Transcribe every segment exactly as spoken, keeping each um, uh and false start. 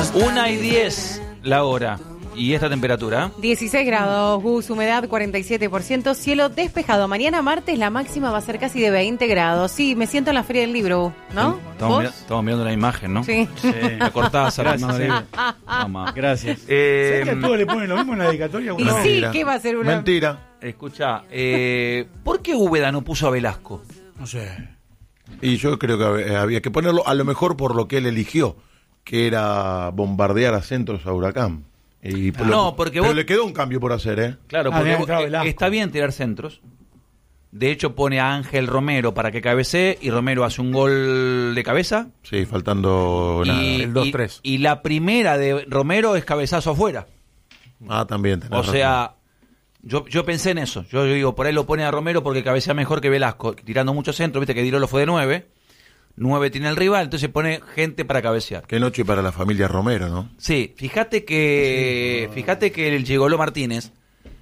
Una y diez la hora. ¿Y esta temperatura? dieciséis grados, Gus, humedad cuarenta y siete por ciento, cielo despejado. Mañana martes la máxima va a ser casi de veinte grados. Sí, me siento en la Feria del Libro, ¿no? Estamos, mira, estamos mirando la imagen, ¿no? Sí. sí. La cortada, gracias. Sí. Mamá. Gracias. Eh, ¿Sabes que a todos le ponen lo mismo en la dedicatoria? Y no. sí, ¿qué va a ser una...? Mentira. Escucha, eh, ¿por qué Úbeda no puso a Velasco? No sé. Y yo creo que había que ponerlo, a lo mejor por lo que él eligió, que era bombardear a centros a Huracán. Y ah, no, porque pero vos... le quedó un cambio por hacer, ¿eh? Claro, porque ah, vos, está bien tirar centros. De hecho, pone a Ángel Romero para que cabecee y Romero hace un gol de cabeza. Sí, faltando y, nada. El dos tres. Y, y la primera de Romero es cabezazo afuera. Ah, también. O sea, yo, yo pensé en eso. Yo, yo digo, por ahí lo pone a Romero porque cabecea mejor que Velasco, tirando muchos centros. Viste que Dirolo fue de nueve. nueve tiene el rival, entonces pone gente para cabecear. Qué noche para la familia Romero, ¿no? Sí, fíjate que sí. fíjate que el Gigoló Martínez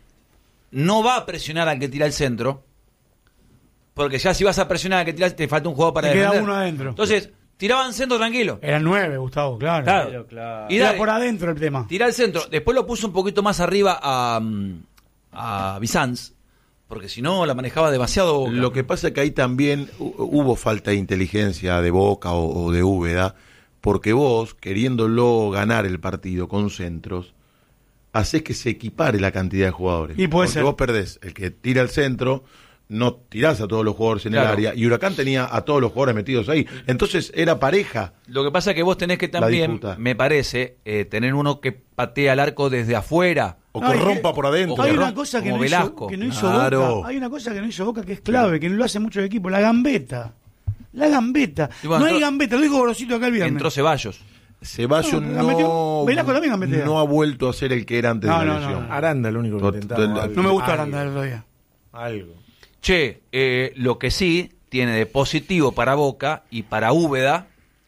no va a presionar al que tira el centro, porque ya si vas a presionar al que tira te falta un jugador para defender. Queda uno adentro. Entonces, tiraban centro tranquilo. Eran nueve, Gustavo, claro. Claro, claro. Y era por adentro el tema. Tira el centro, después lo puso un poquito más arriba a, a Bizanz. Porque si no, la manejaba demasiado Boca. Lo que pasa es que ahí también hubo falta de inteligencia de Boca o, o de Úbeda, porque vos, queriéndolo ganar el partido con centros, haces que se equipare la cantidad de jugadores. Y puede porque ser. vos perdés el que tira el centro, no tirás a todos los jugadores en claro. el área, y Huracán tenía a todos los jugadores metidos ahí. Entonces era pareja. Lo que pasa es que vos tenés que también, me parece, eh, tener uno que patea al arco desde afuera. O que rompa por adentro. Hay una cosa que no, hizo, que no hizo claro. Boca. Hay una cosa que no hizo Boca que es clave, que no lo hace mucho el equipo, la gambeta. La gambeta. Bueno, no entró, hay gambeta, lo dijo Gorosito acá el viernes. Entró Ceballos. Ceballos no, no, Velasco también gambetea. No ha vuelto a ser el que era antes no, de la no, lesión. No. Aranda, lo único que intentaba. No me gusta Aranda del otro día. Algo. Che, eh, lo que sí tiene de positivo para Boca y para Úbeda,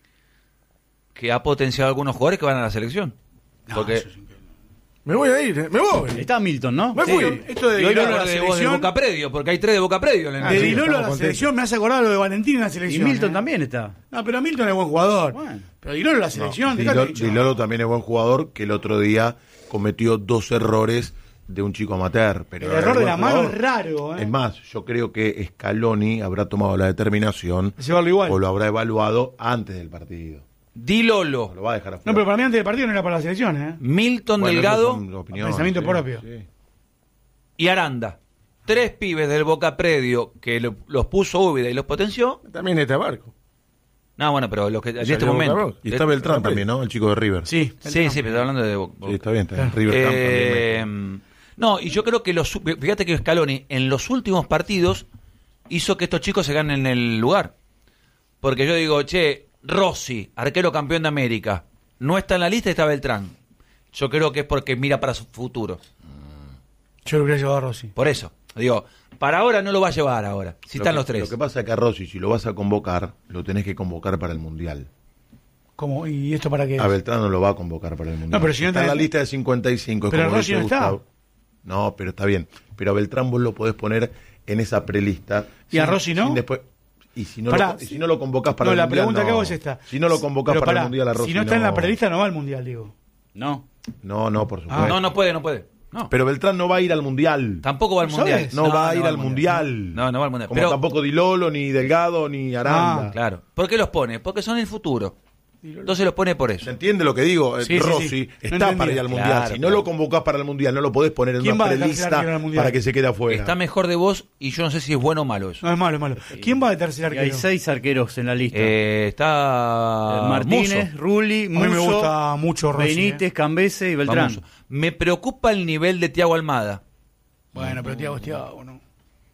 que ha potenciado a algunos jugadores que van a la selección. No, porque eso es me voy a ir, me voy. Está Milton, ¿no? Me sí. fui. Esto de Dirolo a la selección. De Boca Predio, porque hay tres de Boca Predio. En el de Dirolo a la selección me hace acordar lo de Valentín en la selección. Y Milton ¿eh? también está. No, pero Milton es buen jugador. Bueno. Pero Dirolo a la selección. No, Dilolo, Dilolo también es buen jugador, que el otro día cometió dos errores de un chico amateur. Pero el error de la jugador. mano es raro. ¿eh? Es más, yo creo que Scaloni habrá tomado la determinación igual. o lo habrá evaluado antes del partido. Dilolo. No lo va a dejar afuera. No, pero para mí antes del partido no era para la selección. ¿eh? Milton bueno, Delgado. Pensamiento sí, propio. Sí. Y Aranda. Tres pibes del Boca Predio que lo, los puso Úbeda y los potenció. También está Barco. No, bueno, pero los que en este momento. Y está Beltrán de, también, ¿no? El chico de River. Sí, sí, sí, pero está hablando de Boca. Sí, está bien, está bien. River eh, también. No, y yo creo que los. Fíjate que Scaloni en los últimos partidos hizo que estos chicos se ganen el lugar. Porque yo digo, che, Rossi, arquero campeón de América, no está en la lista y está Beltrán. Yo creo que es porque mira para su futuro. Yo lo hubiera llevado a Rossi. Por eso, digo, para ahora no lo va a llevar ahora, si lo están que, los tres. Lo que pasa es que a Rossi, si lo vas a convocar, lo tenés que convocar para el Mundial. ¿Cómo? ¿Y esto para qué? A Beltrán no lo va a convocar para el Mundial. No, pero si no está en la tenés... lista de cincuenta y cinco. Pero como Rossi no está. Gustavo. No, pero está bien. Pero a Beltrán vos lo podés poner en esa prelista. ¿Y sin, a Rossi no? Después... Y si no, pará, lo, y si no lo convocas para no, el la Mundial, pregunta no. que hago es esta. Si no lo convocas para pará, el Mundial a Rossi, si no está no... en la prelista no va al Mundial, digo. No. No, no, por supuesto. Ah, no, no puede, no puede. No. Pero Beltrán no va a ir al Mundial. Tampoco va al Mundial. No, no va a ir no al mundial. mundial. No, no va al Mundial. Como pero... tampoco Dilolo, ni Delgado, ni Aranda. Ah, claro. ¿Por qué los pone? Porque son el futuro. Entonces los pone por eso. ¿Se entiende lo que digo? Sí, Rossi sí, sí. está no para ir al Mundial. Claro, si no claro. lo convocás para el Mundial, no lo podés poner en una prelista para que se quede afuera. Está mejor de vos y yo no sé si es bueno o malo eso. No, es malo, es malo. ¿Quién va de tercer arquero? Hay seis arqueros en la lista. Eh, está Martínez, Musso. Rulli, Musso, a mí me gusta mucho Rossi, Benítez, eh. Cambese y Beltrán. Famoso. Me preocupa el nivel de Thiago Almada. Bueno, pero Thiago es Thiago, ¿no?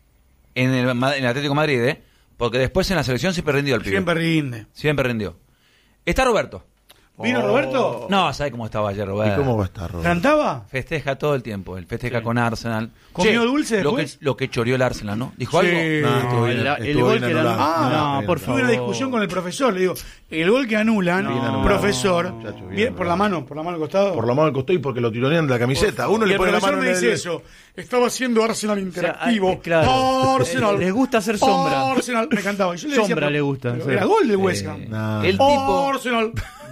En el, en el Atlético de Madrid, ¿eh? Porque después en la selección siempre rindió el pibe. Siempre rinde. Siempre rindió. Está Roberto. ¿Vino Oh. Roberto? No, ¿sabe cómo estaba ayer Roberto? ¿Y cómo va a estar Roberto? ¿Cantaba? Festeja todo el tiempo. Él festeja sí. con Arsenal. ¿Comió che, dulce lo después? Que, lo que choreó el Arsenal, ¿no? ¿Dijo sí. algo? No, estuvo bien, el, estuvo el bien gol que anulado. era... Ah, no, por favor. Tuve una discusión con el profesor. Le digo, el gol que anulan, no, profesor, muchacho, bien, bien, por la mano, por la mano al costado. Por la mano al costado y porque lo tironean de la camiseta. Uno y le el pone la profesor mano me en dice el... eso. Estaba haciendo Arsenal interactivo. O sea, claro. Arsenal. Les gusta hacer sombra. Arsenal. Me encantaba. Y yo le Sombra decía, le gusta. pero Sí. Era gol de Huesca. Eh, Nah. El tipo... Arsenal.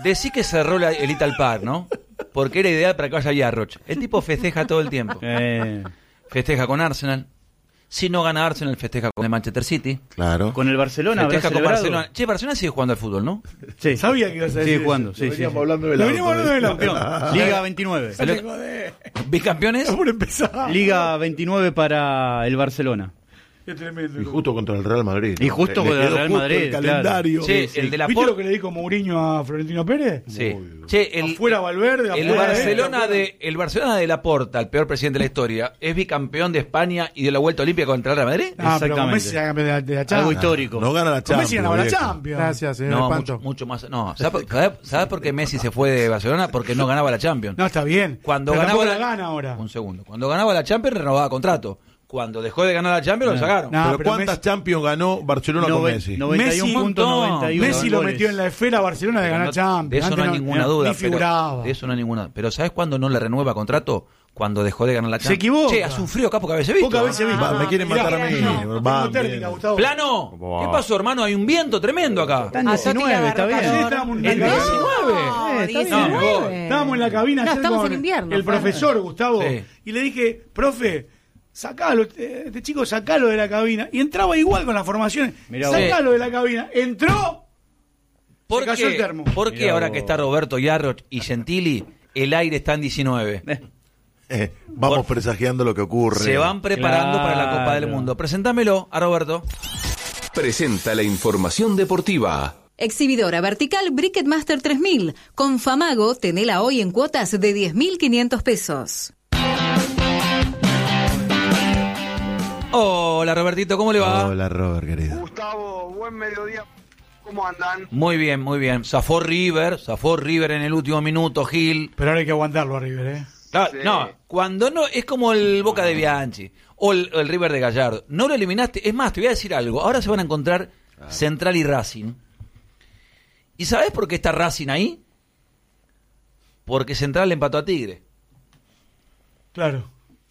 Decí que cerró la, el Ital Park, ¿no? Porque era ideal para que vaya Yarroch. El tipo festeja todo el tiempo. Eh, Festeja con Arsenal. Si no gana Arsenal, festeja con el Manchester City. Claro. con el Barcelona habrá Festeja con celebrado. Barcelona. Che, Barcelona sigue jugando al fútbol, ¿no? Sí. Sabía que ibas a decir Sigue eso. jugando, sí, sí. Veníamos sí. hablando de Lo la venimos hablando de la Campeón. Liga veintinueve. No te jodés. ¿Bicampeones? Por empezar. Liga veintinueve para el Barcelona. Qué tremendo. Y justo contra el Real Madrid. Y justo Le- le contra el quedó Real justo Madrid, el calendario. Che, Sí, sí. el de la ¿Viste Por- lo que le dijo Mourinho a Florentino Pérez? Sí. Che, el, Afuera Valverde, el afuera Barcelona él, de el Barcelona de Laporta, el peor presidente de la historia, es bicampeón de España y de la Vuelta Olímpica contra el Real Madrid. Ah, pero con Exactamente. Messi era campeón de la, de la Algo Champions. histórico. No gana la Con Champions. Messi ganaba la viejo. Champions. Gracias, señor No, Espanto. mucho, mucho más. No, ¿sabes por, ¿sabes por qué Messi se fue de Barcelona? Porque no ganaba la Champions. No, está bien. Cuando pero ganaba tampoco la, la gana ahora. Un segundo. Cuando ganaba la Champions renovaba contrato. Cuando dejó de ganar la Champions lo sacaron. No, Pero pero ¿cuántas Messi- Champions ganó Barcelona con Noven- Messi? noventa y uno Messi- punto noventa y uno Messi lo goles. metió en la esfera a Barcelona de Pero ganar no- Champions. de eso Antes no hay ninguna duda. Ni pero- figuraba. de eso no hay ninguna. Pero ¿sabes cuándo no le renueva contrato? Cuando dejó de ganar la Se Champions. equivoca. Che, hace un frío acá pocas veces visto. Pocas veces vi. Va, me quieren Mirá, matar a mí. no, Va, tengo térmica, bien. Gustavo. Plano, Wow. ¿qué pasó, hermano? Hay un viento tremendo acá. Está en A Totti le diecinueve, está agarró bien. Sí, calor. estábamos en ¿En la cabina. diecinueve? No, Eh, está bien. diecinueve. Estábamos en la cabina No, ayer estamos con en invierno. el Juan. profesor Gustavo Sí. y le dije, profe, sacalo, eh, este chico sacalo de la cabina. Y entraba igual con las formaciones. Mirá vos. Sacalo de la cabina. Entró. ¿Por Se cayó qué, el termo. ¿Por qué Mirá ahora vos. que está Roberto Yarroch y Gentili, el aire está en diecinueve? Eh, vamos Por- presagiando lo que ocurre. Se van preparando Claro. para la Copa del Mundo. Presentámelo a Roberto. Presenta la información deportiva. Exhibidora vertical Bricketmaster tres mil. Con Famago, tenela hoy en cuotas de diez mil quinientos pesos. Hola, Robertito, ¿cómo le va? Hola, Robert, querido. Gustavo, buen mediodía. ¿Cómo andan? Muy bien, muy bien. Zafó River, zafó River en el último minuto, Gil. Pero ahora hay que aguantarlo a River, ¿eh? Claro, Sí. No, cuando no, es como el Boca de Bianchi o el, el River de Gallardo. No lo eliminaste. Es más, te voy a decir algo. Ahora se van a encontrar Central y Racing. ¿Y sabes por qué está Racing ahí? Porque Central le empató a Tigre. Claro.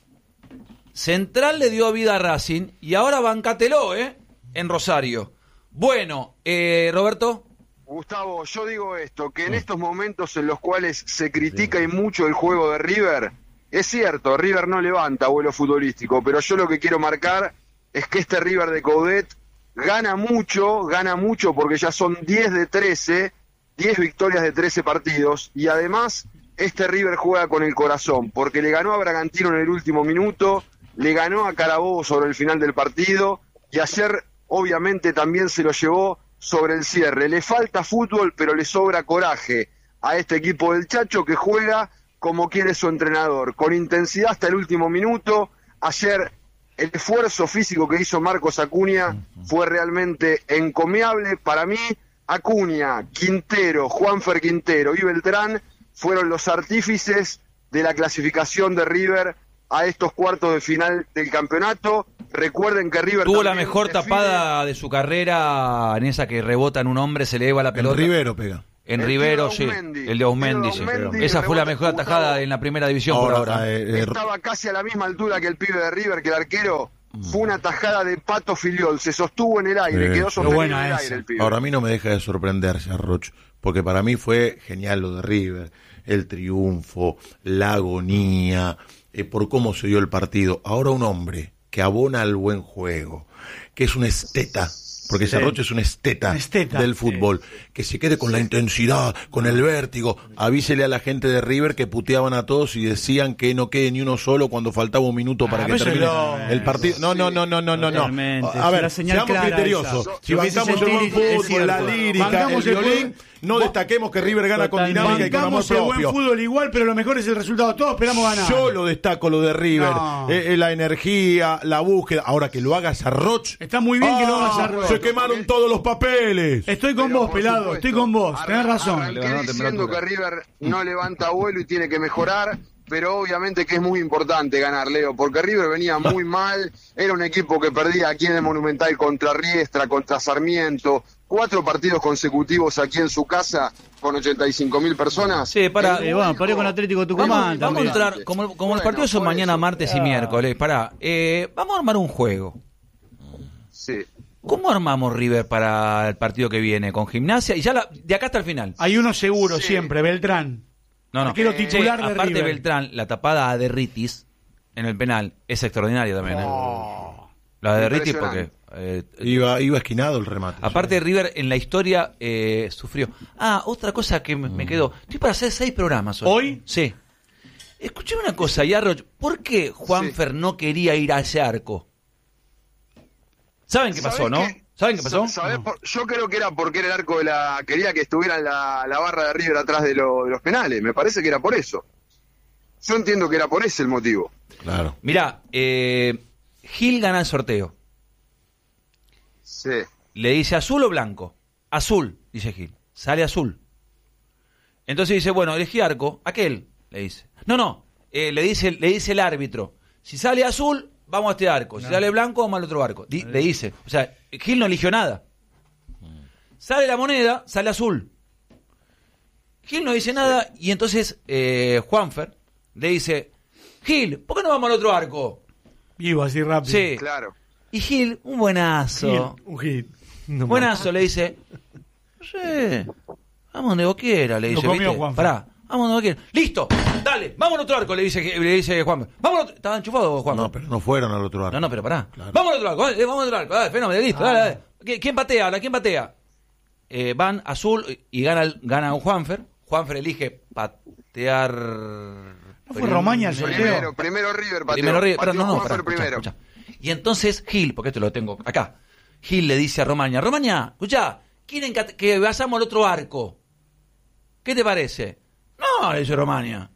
Central le dio vida a Racing y ahora bancatelo, ¿eh? En Rosario. Bueno, eh, Roberto. Gustavo, yo digo esto, que en estos momentos en los cuales se critica y mucho el juego de River, es cierto, River no levanta vuelo futbolístico, pero yo lo que quiero marcar es que este River de Coudet gana mucho, gana mucho porque ya son diez de trece, diez victorias de trece partidos, y además este River juega con el corazón, porque le ganó a Bragantino en el último minuto, le ganó a Carabobo sobre el final del partido, y ayer obviamente también se lo llevó sobre el cierre. Le falta fútbol, pero le sobra coraje a este equipo del Chacho, que juega como quiere su entrenador, con intensidad hasta el último minuto. Ayer el esfuerzo físico que hizo Marcos Acuña fue realmente encomiable. Para mí, Acuña, Quintero, Juanfer Quintero y Beltrán fueron los artífices de la clasificación de River a estos cuartos de final del campeonato. Recuerden que River Tuvo la también mejor define- tapada de su carrera en esa que rebota en un hombre, se le lleva la El pelota. Rivero pega. En El Rivero, tiro sí. de Ausmendi. El de Ausmendi, El sí. tiro de Ausmendi, Esa fue la rebote mejor atajada Gustavo. en la primera división por Ahora, ahora. eh, eh, Estaba casi a la misma altura que el pibe de River, que el arquero. Fue una tajada de Pato Filiol, se sostuvo en el aire, Sí, quedó sí. sostenido Buena en el esa. aire el pibe. Ahora a mí no me deja de sorprenderse Arroch, porque para mí fue genial lo de River, el triunfo, la agonía, eh, por cómo se dio el partido. Ahora un hombre que abona al buen juego, que es un esteta, porque ese Arroch es un esteta, Un esteta. del fútbol, que se quede con la intensidad, con el vértigo. Avísele a la gente de River que puteaban a todos y decían que no quede ni uno solo cuando faltaba un minuto para Ah, que pero eso termine es lo- el partido. No, no, no, no, no, no, no. Totalmente, A es ver, una señal seamos clara criteriosos. esa. Si Lo que dice bancamos el buen Gentili es fútbol, la cierto. lírica, Bancamos el el violín, buen- no destaquemos que River gana con Totalmente. dinámica y con amor Bancamos el buen propio. fútbol igual, pero lo mejor es el resultado. Todos esperamos ganar. Yo lo destaco lo de River, No. eh, eh, la energía, la búsqueda. Ahora que lo haga Sarroch. Está muy bien que lo haga Ah, Sarroch. Se quemaron todos los papeles. Estoy con Pero, vos, por pelado. supuesto, Estoy con vos. arran- Tenés razón. Arranqué Le ganó diciendo temperatura. que River no levanta vuelo y tiene que mejorar, pero obviamente que es muy importante ganar, Leo, porque River venía muy mal, era un equipo que perdía aquí en el Monumental contra Riestra, contra Sarmiento, cuatro partidos consecutivos aquí en su casa con ochenta y cinco mil personas. Sí, para- El Eh, bueno, único- perdió con Atlético Vamos, Tucumán vamos a también. entrar, como, como los Bueno, partidos son por mañana, eso. martes y miércoles, pará, eh, vamos a armar un juego. Sí. ¿Cómo armamos River para el partido que viene? ¿Con Gimnasia? Y ya la, de acá hasta el final. Hay uno seguro Sí. siempre, Beltrán. No, no. Arquero Eh, titular de aparte River. Beltrán, la tapada a Derritis en el penal es extraordinaria también. ¿eh? Oh. La de Derritis porque... Impresionante. eh, Iba, iba esquinado el remate. aparte River en la historia eh, sufrió. Ah, otra cosa que me, me quedó. Estoy para hacer seis programas hoy. ¿Hoy? Sí. Escuché una cosa, Yarro. ¿Por qué Juanfer Sí. no quería ir a ese arco? ¿Saben qué pasó, ¿Sabés no? qué? ¿Saben qué pasó? Sa- ¿sabés por- Yo creo que era porque era el arco de la... Quería que estuviera en la, la barra de River atrás de, lo- de los penales. Me parece que era por eso. Yo entiendo que era por ese el motivo. Claro. Mirá, eh, Gil gana el sorteo. Sí. Le dice azul o blanco. Azul, dice Gil. Sale azul. Entonces dice, bueno, elegí arco. Aquel, le dice. No, no, eh, le, dice, le dice el árbitro. Si sale azul, vamos a este arco. Si No. sale blanco, vamos al otro arco. Di- le dice. O sea, Gil no eligió nada. Sale la moneda, sale azul. Gil no dice nada y entonces eh, Juanfer le dice, Gil, ¿por qué no vamos al otro arco? Vivo así rápido. Sí. Claro. Y Gil, un buenazo. Un hit. No Buenazo, le dice. No sé. Vamos donde vos quieras, le Lo dice. comió ¿viste? Juanfer. Pará, vamos donde vos quieras. ¡Listo! Dale, vamos al otro arco, le dice, le dice Juan. Vamos al otro... ¿Estaba enchufado, Juan? No, pero no fueron al otro arco. No, no, pero pará. Claro. Vamos al otro arco, dale, vamos al otro arco. Dale, fenómeno, listo, dale, dale. ¿Qui- ¿Quién patea? ¿La quién patea? Eh, van azul y gana, el- gana Juanfer. Juanfer elige patear... ¿No fue Romaña el sorteo? Primero, primero River pateó. Primero River, pero Pateó no, no, Juanfer pará, escuchá, primero. escuchá. Y entonces Gil, porque esto lo tengo acá, Gil le dice a Romaña, Romaña, escuchá, quieren que, que vayamos al otro arco. ¿Qué te parece? No, le dice Romaña.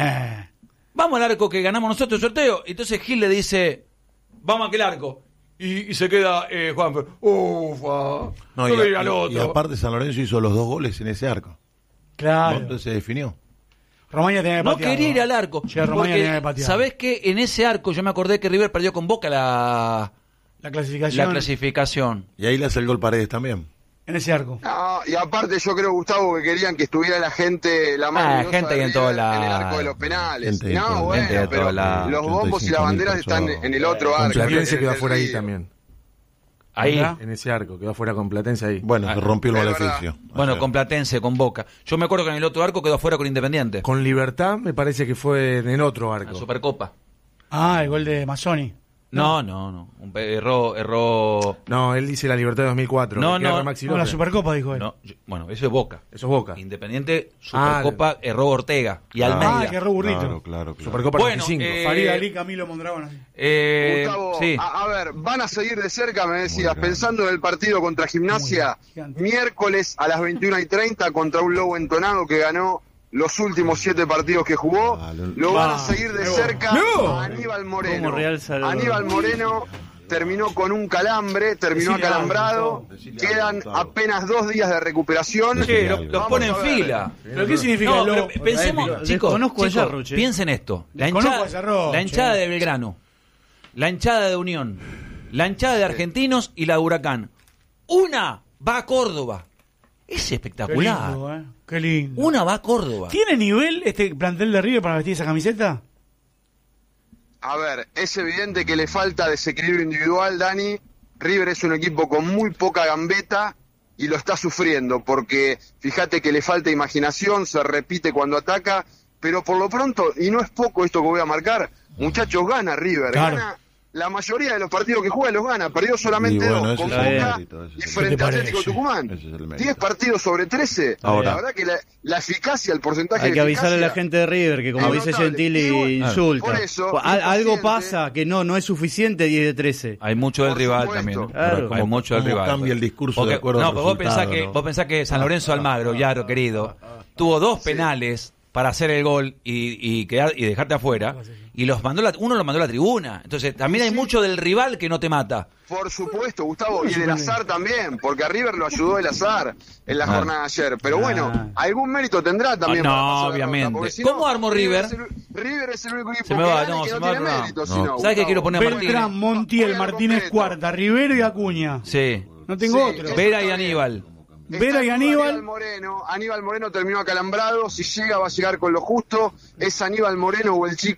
Vamos al arco que ganamos nosotros el sorteo. Entonces Gil le dice, vamos a aquel arco. Y, y se queda eh, Juanfer, ufa, No, yo y, voy a- al y- otro. y aparte San Lorenzo hizo los dos goles en ese arco. Claro. Entonces se definió. Romaña tenía que No patear. quería ir al arco. Che, Romaña porque, tenía que patear. ¿sabés qué? En ese arco yo me acordé que River perdió con Boca la, La clasificación la clasificación. Y ahí le hace el gol Paredes también. en ese arco. No, y aparte yo creo, Gustavo, que querían que estuviera la gente, la más Ah, ruidosa gente de ahí en River todos lados. en el arco de los penales. Gente en no, todos- bueno, gente de pero todos lados. los bombos y las ochenta y cinco mil banderas están personas. en el otro Con arco. Platense en quedó el afuera ahí río. también. Ahí. ¿Verdad? En ese arco, quedó afuera con Platense ahí. Bueno, se rompió el es maleficio. Bueno, Ayer. con Platense, con Boca. Yo me acuerdo que en el otro arco quedó afuera con Independiente. Con Libertad me parece que fue en el otro La arco. Supercopa. Ah, el gol de Mazzoni. No, no, no. Un pe- erró, erró. No, él dice la Libertad de dos mil cuatro. No, que era no. Maxi No, la López. Supercopa, dijo él. No, yo- bueno, eso es Boca. Eso es Boca. Independiente, Ah, Supercopa, erró Ortega y Claro. Almeida. Ah, que erró Burrito. Claro, claro, claro. Supercopa Bueno, noventa y cinco. eh, Farid Ali, Camilo Mondragón. así. Eh, Gustavo, sí. a, a ver, van a seguir de cerca, me decías, grande. pensando en el partido contra Gimnasia, Muy gigante. miércoles a las veintiuna y treinta contra un Lobo entonado que ganó los últimos siete partidos que jugó. Ah, lo- Lo van a Va, seguir de me cerca No. a Aníbal Moreno. Como Real Salvador. Aníbal Moreno terminó con un calambre, terminó Decile acalambrado. algo, Decile Quedan algo, Gustavo. apenas dos días de recuperación. Che, lo- algo. los Vamos pone en a ver. fila. ¿Pero qué significa No, el pero lobo? pensemos, Desconozco chicos, a chicos, Yarro, che. piensen esto. La Desconozco hinchada, a Yarro, la hinchada che. de Belgrano, la hinchada de Unión, la hinchada de Argentinos y la de Huracán. Una va a Córdoba. Es Qué espectacular. lindo, eh. Qué lindo. Una va a Córdoba. ¿Tiene nivel este plantel de River para vestir esa camiseta? A ver, es evidente que le falta desequilibrio individual, Dani. River es un equipo con muy poca gambeta y lo está sufriendo porque fíjate que le falta imaginación, se repite cuando ataca, pero por lo pronto, y no es poco esto que voy a marcar, muchachos, gana River, Claro. gana la mayoría de los partidos que juega los gana, perdió solamente Y bueno, dos, ese con es el Boca mérito, ese y es el frente mérito. a ¿Qué te Atlético parece? Tucumán. Ese es el mérito. diez partidos sobre trece. Ahora. La verdad que la, la eficacia, el porcentaje Hay de que avisarle a la eficacia- gente de River que, como Es dice notable. Gentili, Y bueno, insulta. por eso, Al- algo impaciente. pasa que no, no es suficiente diez de trece. Hay mucho del Por rival supuesto. también. ¿eh? Claro. Hay mucho del ¿Cómo rival. cambia el discurso Porque- de acuerdo No, al pero vos pensás, resultado, que, ¿no? vos pensás que San Lorenzo Almagro, Yaro querido, tuvo dos penales para hacer el gol y, y quedar y dejarte afuera y los mandó la, uno lo mandó a la tribuna. Entonces también hay mucho del rival que no te mata. Por supuesto, Gustavo, y del azar también, porque a River lo ayudó el azar en la Ah. jornada de ayer. Pero bueno, algún mérito tendrá también. Ah, no, para pasar la obviamente. ronda, porque si ¿Cómo no, armó River? es el, River es el único equipo Se me que va, gana no, y que se no me va tiene el programa. mérito. No. si no, ¿Sabes qué Gustavo. quiero poner a Martínez? Beltrán, Montiel, Pongan Martínez completo. Cuarta, Rivero y Acuña. Sí. No tengo Sí, otro. es- Vera y está bien. Aníbal. Vera y Está Aníbal. Moreno. Aníbal Moreno terminó acalambrado. Si llega, va a llegar con lo justo. Es Aníbal Moreno o el chico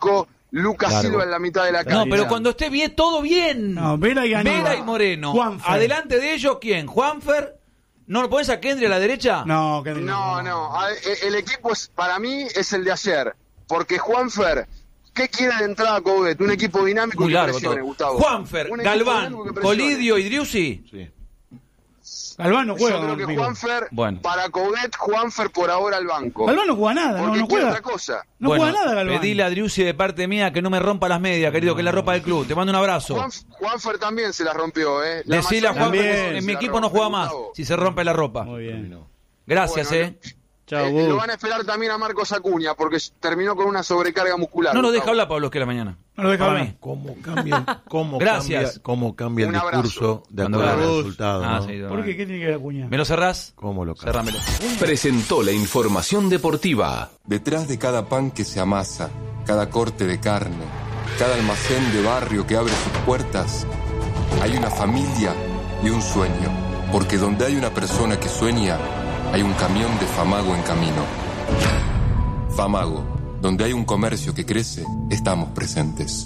Lucas Claro. Silva en la mitad de la cancha. No, pero cuando esté bien, todo bien. No, Vera y Aníbal. Vera y Moreno. Juanfer. Adelante de ellos, ¿quién? ¿Juanfer? ¿No lo pones a Kendry a la derecha? No, Kendry No, no, a- e- el equipo es, para mí es el de ayer, porque Juanfer, ¿qué quiere de entrada Coudet? Un equipo dinámico Muy que largo presione, todo. Gustavo. Juanfer, Un equipo Galván, dinámico que presione. Colidio y Driussi. Sí. Galván no juega. Yo creo que conmigo. Juanfer, Bueno. para Coudet, Juanfer por ahora al banco. Galván no juega nada, no, Porque no quiere juega. otra cosa. No Bueno, juega nada, Galván. pedile a Driussi de parte mía que no me rompa las medias, querido, que es la ropa del club. Te mando un abrazo. Juan, Juanfer también se la rompió, ¿eh? La Decile a mayoría Juanfer de que veces en se mi la equipo no rompe, juega más Gustavo. si se rompe la ropa. Muy bien. No. Gracias, Bueno, eh. Chao, Eh, Gus. lo van a esperar también a Marcos Acuña, porque terminó con una sobrecarga muscular. No lo deja Gustavo. hablar Pablo que la mañana. No lo deja Para hablar. mí. ¿Cómo cambia, cómo Gracias. cambia, cómo cambia el Un abrazo. discurso de Cuando acuerdo al ganas. resultado? Ah, ¿no? sí, ¿Por qué? ¿Qué tiene que ver Acuña? ¿Me lo cerrás? ¿Cómo lo cambia? Cerrámelo. Presentó la información deportiva. Detrás de cada pan que se amasa, cada corte de carne, cada almacén de barrio que abre sus puertas, hay una familia y un sueño. Porque donde hay una persona que sueña, hay un camión de Famago en camino. Famago, donde hay un comercio que crece, estamos presentes.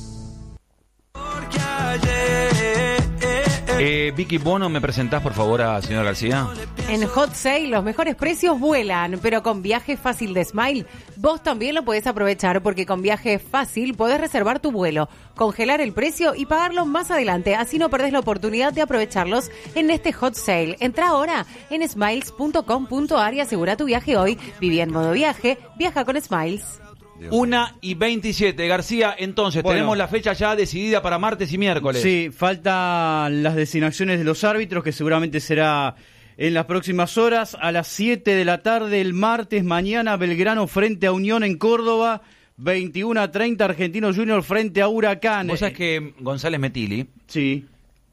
Eh, Vicky Bono, ¿me presentás por favor a señor García? En Hot Sale los mejores precios vuelan, pero con Viaje Fácil de Smile vos también lo podés aprovechar porque con Viaje Fácil podés reservar tu vuelo, congelar el precio y pagarlo más adelante, así no perdés la oportunidad de aprovecharlos en este Hot Sale. Entra ahora en smiles punto com punto ar y asegura tu viaje hoy. Viví en modo viaje, viaja con Smiles. Una y veintisiete. García, entonces, Bueno. tenemos la fecha ya decidida para martes y miércoles. Sí, faltan las designaciones de los árbitros, que seguramente será en las próximas horas. A las siete de la tarde, el martes, mañana, Belgrano frente a Unión en Córdoba. veintiuno a treinta, Argentino Junior frente a Huracán. Vos sabés que González Metili, Sí.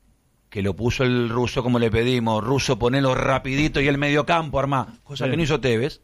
que lo puso el ruso como le pedimos, ruso ponelo rapidito y el mediocampo armá, cosa Sí. que no hizo Tevez,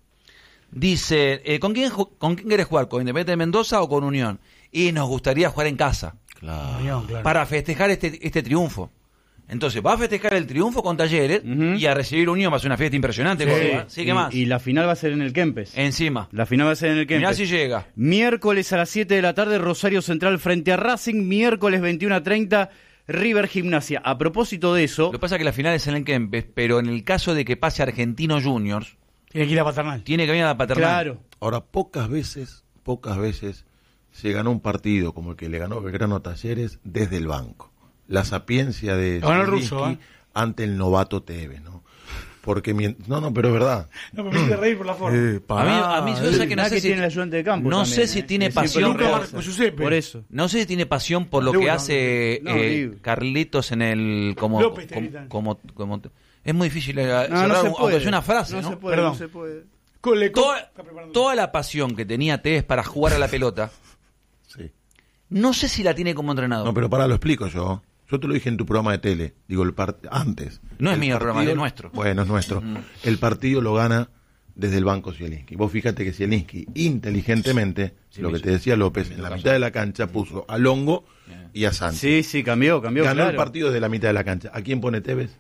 dice, eh, ¿con quién ju- con quién querés jugar? ¿Con Independiente de Mendoza o con Unión? Y nos gustaría jugar en casa, Claro. Unión, claro. para festejar este, este triunfo. Entonces, va a festejar el triunfo con Talleres Ujú. y a recibir Unión, va a ser una fiesta impresionante. Sí. Córdoba. Sí, ¿qué y, más? y la final va a ser en el Kempes. Encima. La final va a ser en el Kempes. Mirá si llega. Miércoles a las siete de la tarde, Rosario Central frente a Racing. Miércoles veintiuno a treinta, River Gimnasia. A propósito de eso, Lo que pasa es que la final es en el Kempes, pero en el caso de que pase Argentino Juniors, Tiene que ir a Paternal. tiene que venir a la Paternal. claro, Ahora, pocas veces, pocas veces se ganó un partido como el que le ganó Belgrano a Talleres desde el banco. La sapiencia de Lo ganó el Zielinski ruso, ¿eh? ante el novato Tevez, ¿no? Porque mien- no, no, pero es verdad. No, pero me hiciste reír por la forma. Eh, A mí, pará, a mí yo eh. sé que no Nada sé que si, tiene el ayudante de campo no también, sé si ¿eh? tiene Es pasión Nunca importante. Marco Giuseppe. Por eso. no sé si tiene pasión por lo que Seguro. hace No, eh, digo. Carlitos en el como López como, Tevilán. como, como- es muy difícil eh, No, cerrar no se un- puede. aunque sea una frase, no ¿no? se puede, Perdón. no se puede. Cole- Toda, está preparando- toda la pasión que tenía Tevez para jugar a la pelota, Sí. no sé si la tiene como entrenador. No, pero para lo explico yo. Yo te lo dije en tu programa de tele, digo el part- antes. No es El mío el programa, es nuestro. Bueno, es nuestro. El partido lo gana desde el banco Zielinski. Vos fíjate que Zielinski inteligentemente, lo que te decía López, en la mitad de la cancha puso a Longo y a Sánchez. Sí, sí, cambió, cambió. Ganó claro. el partido desde la mitad de la cancha. ¿A quién pone Tevez?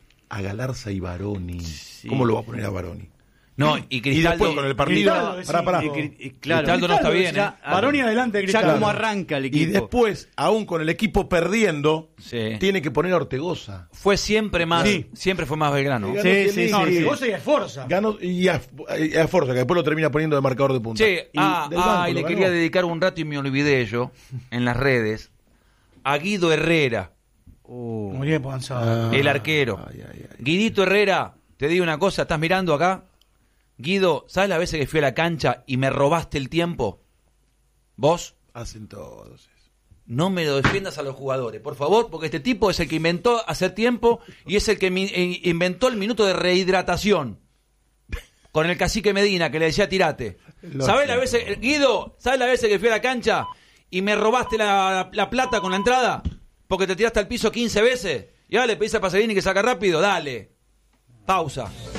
A Galarza y Baroni. ¿Cómo lo va a poner a Baroni? No, y Y Cristaldo, después con el partido. Cristaldo, Pará, pará. sí, Y cri- y claro, Cristaldo no está bien, ya- ¿eh? Baroni adelante de Ya Cristaldo. como arranca el equipo. Y después, aún con el equipo perdiendo, Sí. tiene que poner a Ortegoza. fue siempre más, Sí. siempre fue más Belgrano. Ganó Sí, sí, Zielinski. No, sí, sí. Ortigosa y Esforza. Ganó y a, y a Forza, que después lo termina poniendo de marcador de punta. Che, Y ah, del banco ah, y lo le ganó. quería dedicar un rato y me olvidé yo, en las redes, a Guido Herrera, Oh. Muy bien, Ponzado. Ah, el arquero. ay, ay, ay. Guidito Herrera, te digo una cosa, ¿estás mirando acá? Guido, ¿sabes las veces que fui a la cancha y me robaste el tiempo? ¿Vos? Hacen todos eso. No me lo defiendas a los jugadores, por favor, porque este tipo es el que inventó hacer tiempo y es el que mi- eh, inventó el minuto de rehidratación. Con el cacique Medina, que le decía tirate. Lo ¿Sabes las siento. veces, Guido, ¿sabes las veces que fui a la cancha y me robaste la, la plata con la entrada? Porque te tiraste al piso quince veces. Y ahora le pedís a Paserini que saca rápido, dale. Pausa.